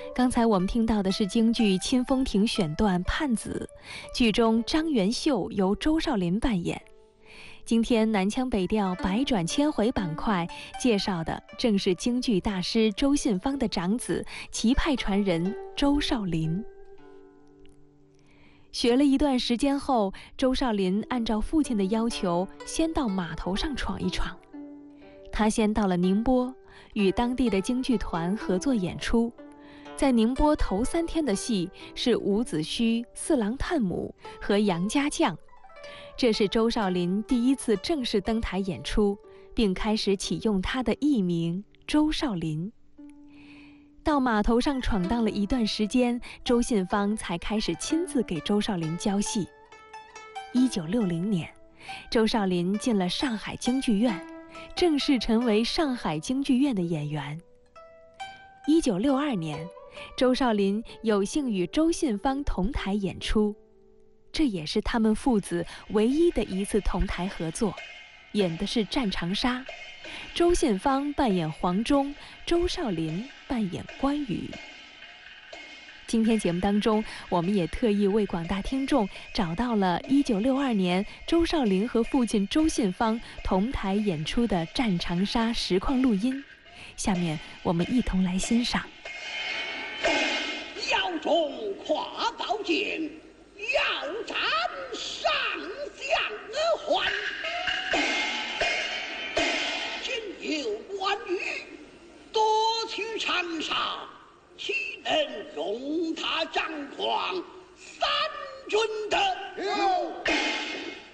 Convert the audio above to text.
刚才我们听到的是京剧《清风亭》选段《盼子》，剧中张元秀由周少林扮演。今天南腔北调百转千回板块介绍的正是京剧大师周信芳的长子、齐派传人周少林。学了一段时间后，周少林按照父亲的要求，先到码头上闯一闯。他先到了宁波，与当地的京剧团合作演出。在宁波头3天的戏是伍子胥、四郎探母和杨家将。这是周少林第一次正式登台演出，并开始启用他的艺名周少林。到码头上闯荡了一段时间，周信芳才开始亲自给周少林教戏。1960年，周少林进了上海京剧院，正式成为上海京剧院的演员。1962年，周少林有幸与周信芳同台演出，这也是他们父子唯一的一次同台合作，演的是《战长沙》，周信芳扮演黄忠，周少林扮演关羽。今天节目当中，我们也特意为广大听众找到了1962年周少林和父亲周信芳同台演出的《战长沙》实况录音，下面我们一同来欣赏。 腰中挎宝剑，要斩上将还。